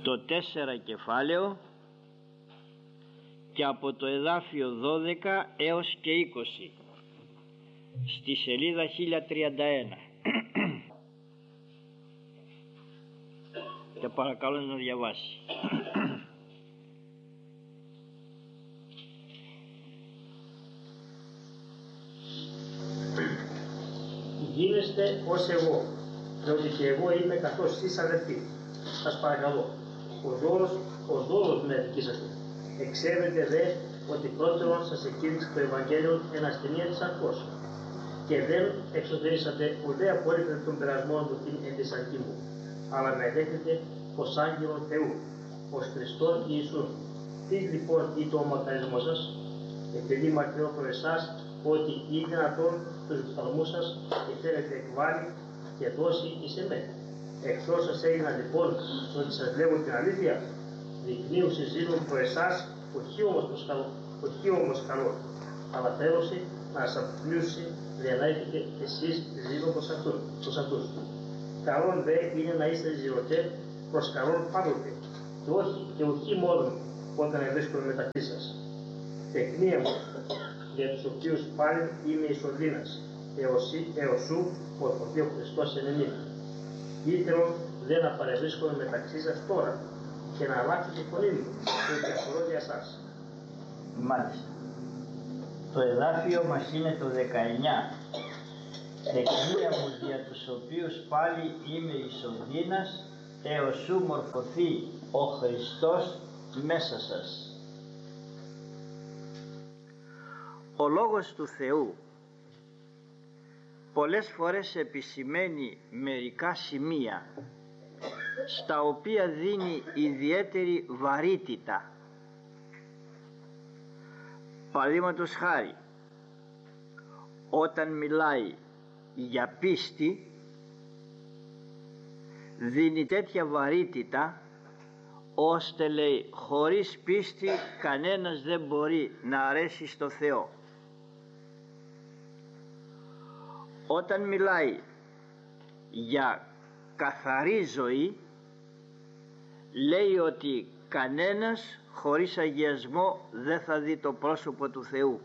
το 4 κεφάλαιο και από το εδάφιο 12 έως και 20 στη σελίδα 1031 και παρακαλώ να διαβάσει. Γίνεστε ως εγώ, διότι και εγώ είμαι καθώς εσείς αδελφοί. Σας παρακαλώ, ο δόλος με αδικήσατε. Εξέβετε δε ότι πρώτερον σας εκήρυξε το Ευαγγέλιο εν ασθενεία της αρκός, και δεν εξωτερήσατε ουδέ απορρίπτετε των περασμών του την εν της αρκή μου, αλλά με δέχετε ως άγγελον Θεού, ως Χριστόν Ιησούν. Τι λοιπόν ή το μακαρισμό σας, επειδή μακρινό προς εσάς, ότι ή δυνατόν τους οφθαλμούς σας και θέλετε εκβάλει και δώσει εις εμέ. Εχθρός σας έγινα λοιπόν ότι σας λέγω την αλήθεια, δεικνύουν συζήτων προς εσάς, όχι όμως καλό, αλλά θέλωση να σας αποπλήσει για να έχετε εσείς ζήλο προς αυτούς. Καλόν δε είναι να είστε ζηλωτέ προς καλόν πάντοτε, και όχι μόνο όταν ευρίσκομαι μεταξύ σας. Τεκνία μου, για τους οποίους πάλι είμαι ισοδύνας, έως σου μορφωθεί ο Χριστός εν εμήν. Ήθελον δεν να παρευρίσκομαι μεταξύ σας τώρα και να αλλάξω τη φωνή μου, διότι αφορώ για σας. Μάλιστα. Το εδάφιο μας είναι το 19. Τεκνία μου για τους οποίους πάλι είμαι ισοδύνας, έως σου μορφωθεί ο Χριστός μέσα σας. Ο Λόγος του Θεού πολλές φορές επισημαίνει μερικά σημεία στα οποία δίνει ιδιαίτερη βαρύτητα. Παραδείγματος χάρη, όταν μιλάει για πίστη δίνει τέτοια βαρύτητα ώστε λέει χωρίς πίστη κανένας δεν μπορεί να αρέσει στο Θεό. Όταν μιλάει για καθαρή ζωή λέει ότι κανένας χωρίς αγιασμό δεν θα δει το πρόσωπο του Θεού.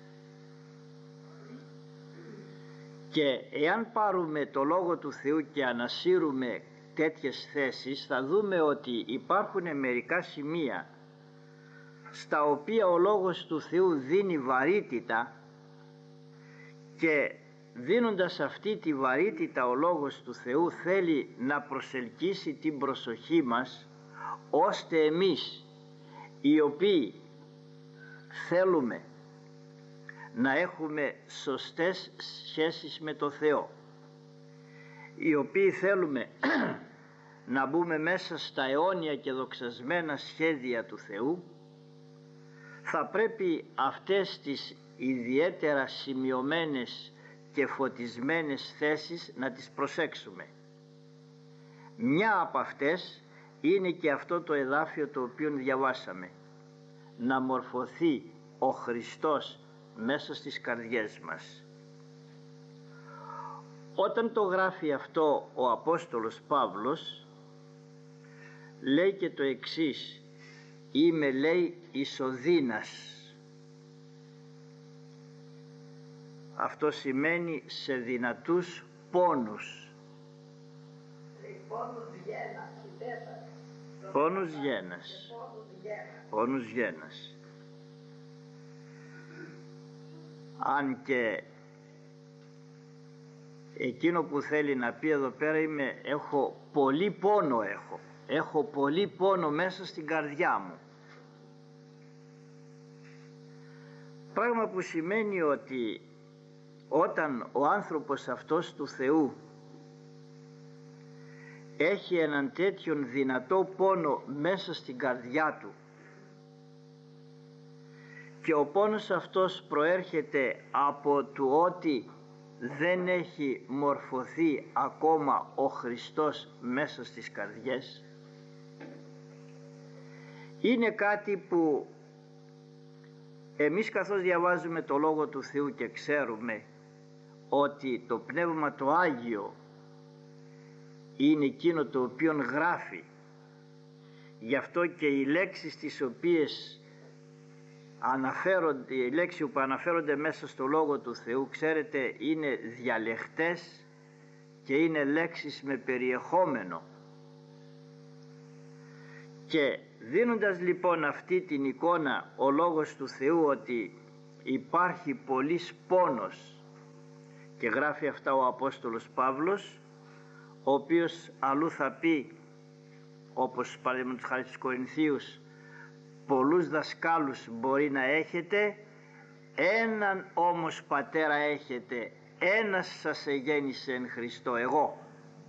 Και εάν πάρουμε το Λόγο του Θεού και ανασύρουμε τέτοιες θέσεις θα δούμε ότι υπάρχουν μερικά σημεία στα οποία ο Λόγος του Θεού δίνει βαρύτητα και δίνοντας αυτή τη βαρύτητα ο Λόγος του Θεού θέλει να προσελκύσει την προσοχή μας ώστε εμείς οι οποίοι θέλουμε να έχουμε σωστές σχέσεις με το Θεό, οι οποίοι θέλουμε να μπούμε μέσα στα αιώνια και δοξασμένα σχέδια του Θεού, θα πρέπει αυτές τις ιδιαίτερα σημειωμένες και φωτισμένες θέσεις να τις προσέξουμε. Μια από αυτές είναι και αυτό το εδάφιο το οποίο διαβάσαμε, να μορφωθεί ο Χριστός μέσα στις καρδιές μας. Όταν το γράφει αυτό ο Απόστολος Παύλος λέει και το εξής, είμαι λέει ισοδύνας. Αυτό σημαίνει σε δυνατούς πόνους. Πόνους γένας. Αν και εκείνο που θέλει να πει εδώ πέρα έχω πολύ πόνο έχω πολύ πόνο μέσα στην καρδιά μου. Πράγμα που σημαίνει ότι όταν ο άνθρωπος αυτός του Θεού έχει έναν τέτοιον δυνατό πόνο μέσα στην καρδιά του και ο πόνος αυτός προέρχεται από του ότι δεν έχει μορφωθεί ακόμα ο Χριστός μέσα στις καρδιές, είναι κάτι που εμείς καθώς διαβάζουμε το Λόγο του Θεού και ξέρουμε ότι το Πνεύμα το Άγιο είναι εκείνο το οποίο γράφει Γι' αυτό και οι λέξεις τις οποίες αναφέρονται, οι λέξεις που αναφέρονται μέσα στο Λόγο του Θεού, ξέρετε, είναι διαλεχτές και είναι λέξεις με περιεχόμενο. Και δίνοντας λοιπόν αυτή την εικόνα ο Λόγος του Θεού ότι υπάρχει πολύς πόνος, και γράφει αυτά ο Απόστολος Παύλος, ο οποίος αλλού θα πει, όπως παραδείγματος χάρη στους Κορινθίους, πολλούς δασκάλους μπορεί να έχετε, έναν όμως πατέρα έχετε, ένας σας εγέννησε εν Χριστώ, εγώ.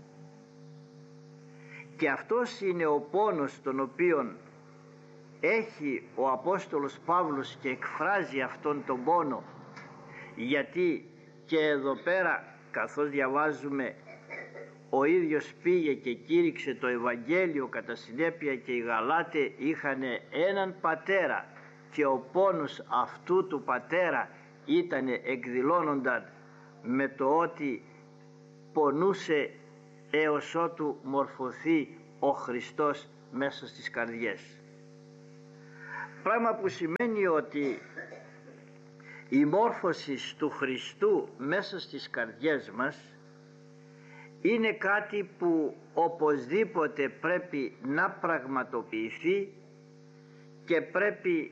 Και αυτός είναι ο πόνος τον οποίον έχει ο Απόστολος Παύλος και εκφράζει αυτόν τον πόνο, γιατί και εδώ πέρα, καθώς διαβάζουμε, ο ίδιος πήγε και κήρυξε το Ευαγγέλιο, κατά συνέπεια και οι Γαλάτες είχαν έναν πατέρα και ο πόνος αυτού του πατέρα ήταν εκδηλώνονταν με το ότι πονούσε έως ότου μορφωθεί ο Χριστός μέσα στις καρδιές. Πράγμα που σημαίνει ότι η μόρφωση του Χριστού μέσα στις καρδιές μας είναι κάτι που οπωσδήποτε πρέπει να πραγματοποιηθεί και πρέπει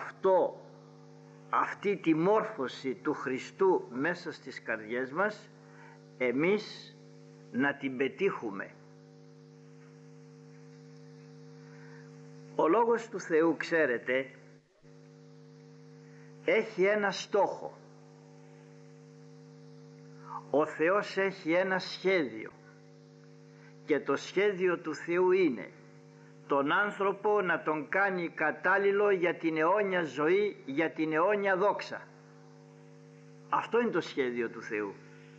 αυτή τη μόρφωση του Χριστού μέσα στις καρδιές μας εμείς να την πετύχουμε. Ο Λόγος του Θεού, ξέρετε, έχει ένα στόχο. Ο Θεός έχει ένα σχέδιο και το σχέδιο του Θεού είναι τον άνθρωπο να τον κάνει κατάλληλο για την αιώνια ζωή, για την αιώνια δόξα. Αυτό είναι το σχέδιο του Θεού.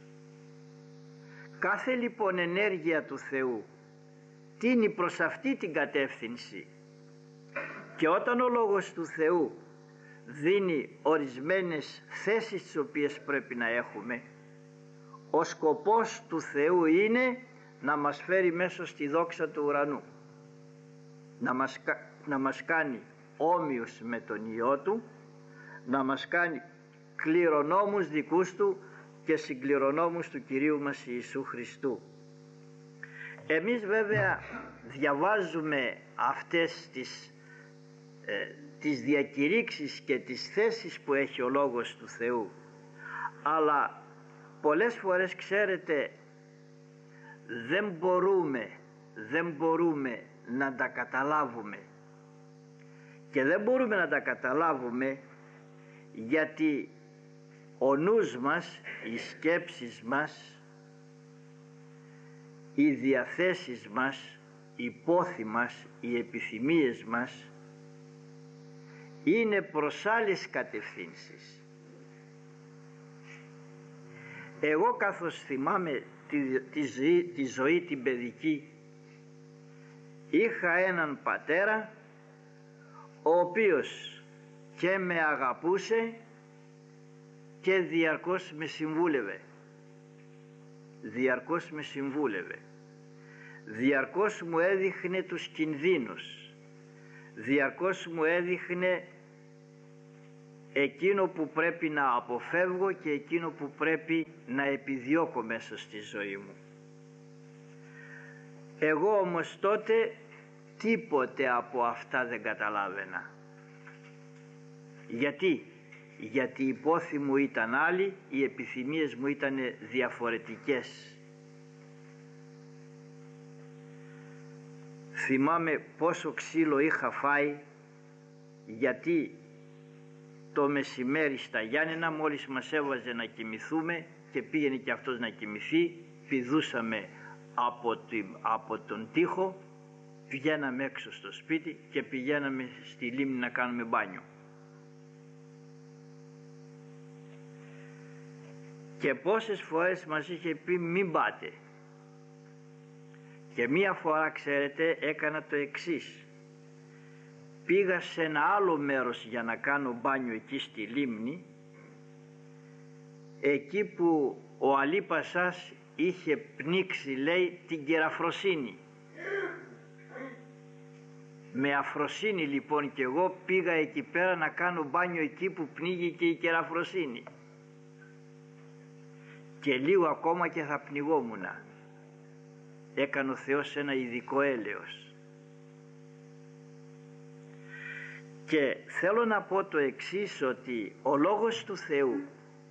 Κάθε λοιπόν ενέργεια του Θεού τίνει προς αυτή την κατεύθυνση, και όταν ο Λόγος του Θεού δίνει ορισμένες θέσεις τις οποίες πρέπει να έχουμε, ο σκοπός του Θεού είναι να μας φέρει μέσα στη δόξα του ουρανού, να μας κάνει όμοιους με τον Υιό Του, να μας κάνει κληρονόμους δικούς Του και συγκληρονόμους του Κυρίου μας Ιησού Χριστού. Εμείς βέβαια διαβάζουμε αυτές τις διακηρύξεις και τις θέσεις που έχει ο Λόγος του Θεού, αλλά πολλές φορές, ξέρετε, δεν μπορούμε να τα καταλάβουμε, και δεν μπορούμε να τα καταλάβουμε γιατί ο νους μας, οι σκέψεις μας, οι διαθέσεις μας, η πόθη μας, οι επιθυμίες μας είναι προς άλλες κατευθύνσεις. Εγώ καθώς θυμάμαι τη ζωή την παιδική, είχα έναν πατέρα ο οποίος και με αγαπούσε και διαρκώς με συμβούλευε. Διαρκώς μου έδειχνε τους κινδύνους, διαρκώς μου έδειχνε εκείνο που πρέπει να αποφεύγω και εκείνο που πρέπει να επιδιώκω μέσα στη ζωή μου. Εγώ όμως τότε τίποτε από αυτά δεν καταλάβαινα. Γιατί η πόθη μου ήταν άλλη, οι επιθυμίες μου ήταν διαφορετικές. Θυμάμαι πόσο ξύλο είχα φάει, γιατί το μεσημέρι στα Γιάννενα, μόλις μας έβαζε να κοιμηθούμε και πήγαινε και αυτός να κοιμηθεί, πηδούσαμε από τον τοίχο, πηγαίναμε έξω στο σπίτι και πηγαίναμε στη λίμνη να κάνουμε μπάνιο. Και πόσες φορές μας είχε πει μην πάτε. Και μία φορά, ξέρετε, έκανα το εξής. Πήγα σε ένα άλλο μέρος για να κάνω μπάνιο εκεί στη λίμνη, εκεί που ο αλίπασας είχε πνίξει, λέει, την κεραφροσύνη. Με αφροσύνη λοιπόν και εγώ πήγα εκεί πέρα να κάνω μπάνιο εκεί που πνίγηκε η κεραφροσύνη. Και λίγο ακόμα και θα πνιγόμουνα. Έκανε ο Θεός ένα ειδικό έλεος. Και θέλω να πω το εξής, ότι ο Λόγος του Θεού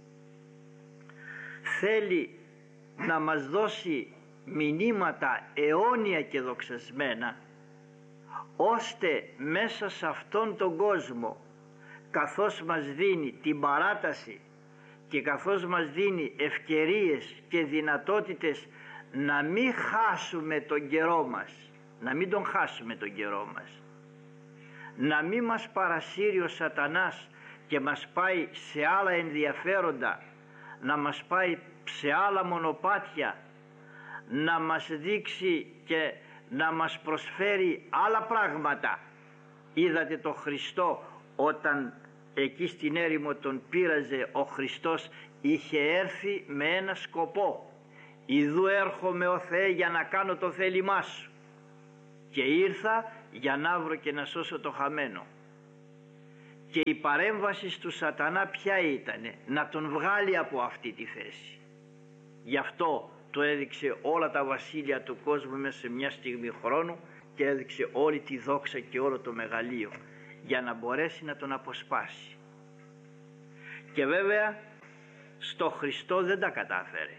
θέλει να μας δώσει μηνύματα αιώνια και δοξασμένα, ώστε μέσα σε αυτόν τον κόσμο, καθώς μας δίνει την παράταση και καθώς μας δίνει ευκαιρίες και δυνατότητες, να μην χάσουμε τον καιρό μας, να μην τον χάσουμε τον καιρό μας, να μην μας παρασύρει ο σατανάς και μας πάει σε άλλα ενδιαφέροντα, να μας πάει σε άλλα μονοπάτια, να μας δείξει και να μας προσφέρει άλλα πράγματα. Είδατε το Χριστό όταν εκεί στην έρημο τον πείραζε, ο Χριστός είχε έρθει με ένα σκοπό. «Ιδού έρχομαι ο Θεέ για να κάνω το θέλημά σου, και ήρθα για να βρω και να σώσω το χαμένο». Και η παρέμβαση του σατανά ποια ήτανε? Να τον βγάλει από αυτή τη θέση. Γι' αυτό το έδειξε όλα τα βασίλεια του κόσμου μέσα σε μια στιγμή χρόνου και έδειξε όλη τη δόξα και όλο το μεγαλείο, για να μπορέσει να τον αποσπάσει. Και βέβαια στο Χριστό δεν τα κατάφερε.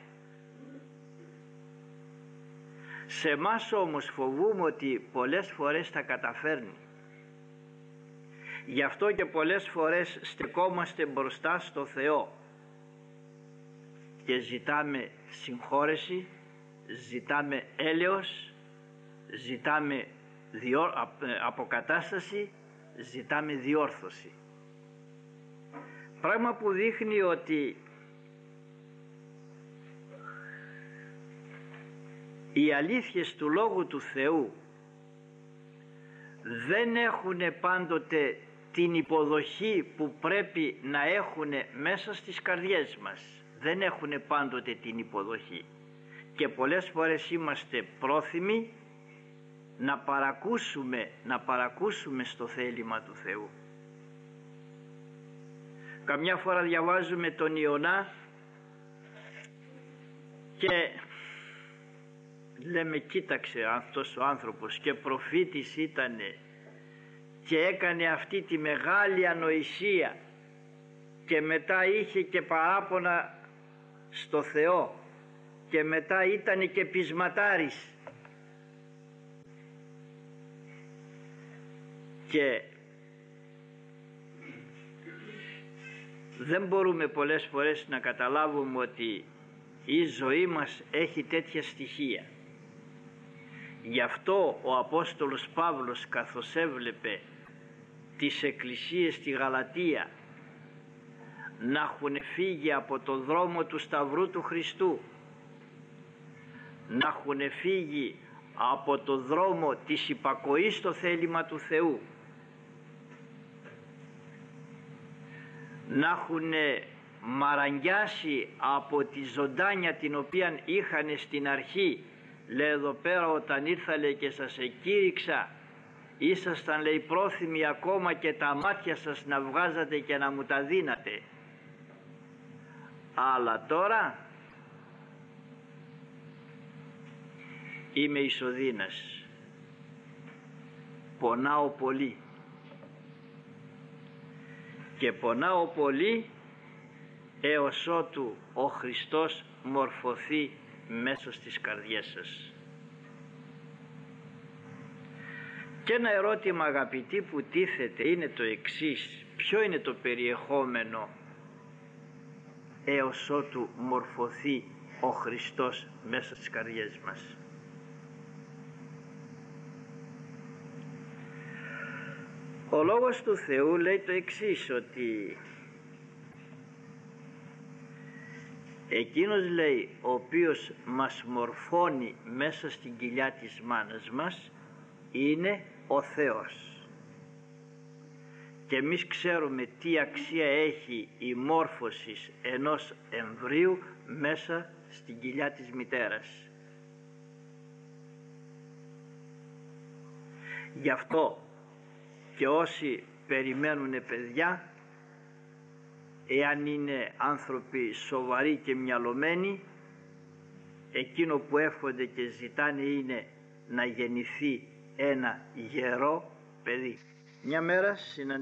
Σε εμάς όμως φοβούμαι ότι πολλές φορές τα καταφέρνει. Γι' αυτό και πολλές φορές στεκόμαστε μπροστά στο Θεό και ζητάμε συγχώρεση, ζητάμε έλεος, ζητάμε αποκατάσταση, ζητάμε διόρθωση. Πράγμα που δείχνει ότι οι αλήθειες του Λόγου του Θεού δεν έχουν πάντοτε την υποδοχή που πρέπει να έχουν μέσα στις καρδιές μας. Δεν έχουν πάντοτε την υποδοχή και πολλές φορές είμαστε πρόθυμοι να παρακούσουμε στο θέλημα του Θεού. Καμιά φορά διαβάζουμε τον Ιωνά και λέμε, κοίταξε αυτός ο άνθρωπος και προφήτης ήτανε και έκανε αυτή τη μεγάλη ανοησία και μετά είχε και παράπονα στο Θεό και μετά ήτανε και πεισματάρης. Και δεν μπορούμε πολλές φορές να καταλάβουμε ότι η ζωή μας έχει τέτοια στοιχεία. Γι' αυτό ο Απόστολος Παύλος, καθώς έβλεπε τις εκκλησίες στη Γαλατία να έχουν φύγει από το δρόμο του Σταυρού του Χριστού, να έχουν φύγει από το δρόμο της υπακοής στο θέλημα του Θεού, να έχουν μαραγγιάσει από τη ζωντάνια την οποία είχαν στην αρχή. Λέει εδώ πέρα, όταν ήρθα λέει και σας εκήρυξα, ήσασταν λέει πρόθυμοι ακόμα και τα μάτια σας να βγάζατε και να μου τα δίνατε. Αλλά τώρα είμαι ισοδύνας, πονάω πολύ και πονάω πολύ έως ότου ο Χριστός μορφωθεί μέσω στις καρδιές σας. Και ένα ερώτημα, αγαπητοί, που τίθεται είναι το εξής: ποιο είναι το περιεχόμενο έως ότου μορφωθεί ο Χριστός μέσα στις καρδιές μας? Ο Λόγος του Θεού λέει το εξής, ότι εκείνος λέει ο οποίος μας μορφώνει μέσα στην κοιλιά της μάνας μας είναι ο Θεός. Και εμείς ξέρουμε τι αξία έχει η μόρφωση ενός εμβρίου μέσα στην κοιλιά της μητέρας. Γι' αυτό και όσοι περιμένουν παιδιά, εάν είναι άνθρωποι σοβαροί και μυαλωμένοι, εκείνο που εύχονται και ζητάνε είναι να γεννηθεί ένα γερό παιδί. Μια μέρα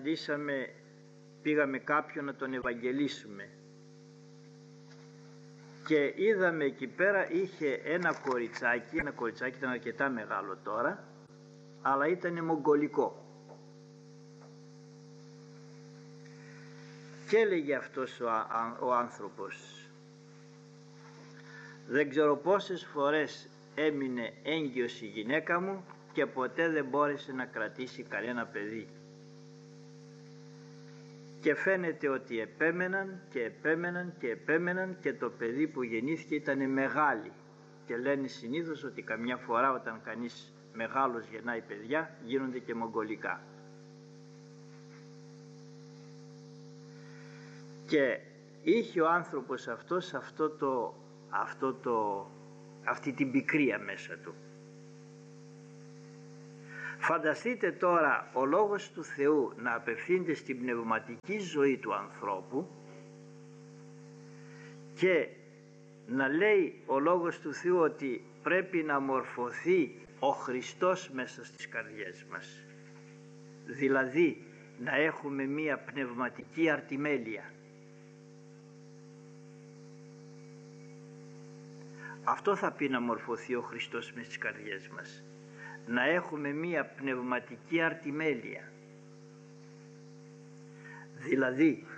πήγαμε κάποιον να τον ευαγγελίσουμε και είδαμε εκεί πέρα είχε ένα κοριτσάκι ήταν αρκετά μεγάλο τώρα, αλλά ήταν μογγολικό. Και έλεγε αυτός ο άνθρωπος, δεν ξέρω πόσες φορές έμεινε έγκυος η γυναίκα μου και ποτέ δεν μπόρεσε να κρατήσει κανένα παιδί. Και φαίνεται ότι επέμεναν και το παιδί που γεννήθηκε ήταν μεγάλη. Και λένε συνήθως ότι καμιά φορά όταν κανείς μεγάλος γεννάει παιδιά γίνονται και μογγολικά. Και είχε ο άνθρωπος αυτός αυτή την πικρία μέσα του. Φανταστείτε τώρα ο Λόγος του Θεού να απευθύνεται στην πνευματική ζωή του ανθρώπου και να λέει ο Λόγος του Θεού ότι πρέπει να μορφωθεί ο Χριστός μέσα στις καρδιές μας. Δηλαδή να έχουμε μία πνευματική αρτιμέλεια. Αυτό θα πει να μορφωθεί ο Χριστός μέσα στις καρδιές μας. Να έχουμε μία πνευματική αρτιμέλεια. Δηλαδή